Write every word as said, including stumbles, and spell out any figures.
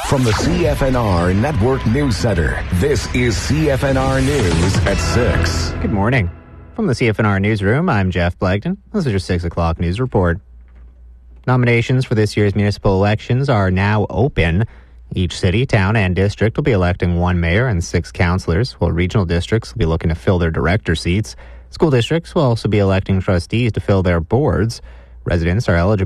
From the C F N R Network News Center, this is C F N R News at six. Good morning. From the C F N R Newsroom, I'm Jeff Blagden. This is your six o'clock news report. Nominations for this year's municipal elections are now open. Each city, town, and district will be electing one mayor and six councillors, while regional districts will be looking to fill their director seats. School districts will also be electing trustees to fill their boards. Residents are eligible